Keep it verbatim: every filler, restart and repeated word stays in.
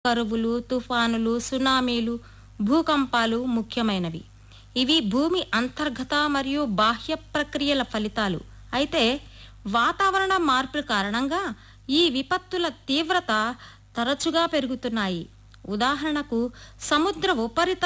కరువులు, తుఫానులు, సునామీలు, భూకంపాలు ముఖ్యమైనవి. ఇవి భూమి అంతర్గత మరియు బాహ్య ప్రక్రియల ఫలితాలు. అయితే వాతావరణ మార్పు కారణంగా ఈ విపత్తుల తీవ్రత తరచుగా పెరుగుతున్నాయి. ఉదాహరణకు సముద్ర ఉపరితల